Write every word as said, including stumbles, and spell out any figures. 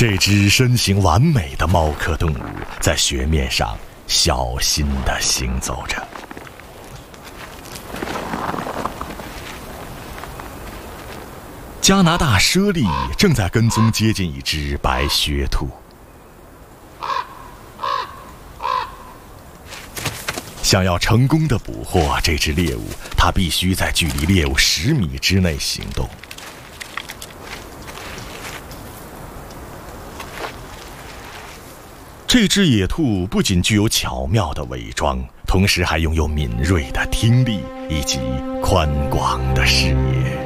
这只身形完美的猫科动物在雪面上小心地行走着。加拿大猞猁正在跟踪接近一只白靴兔。想要成功地捕获这只猎物，它必须在距离猎物十米之内行动。这只野兔不仅具有巧妙的伪装，同时还拥有敏锐的听力以及宽广的视野。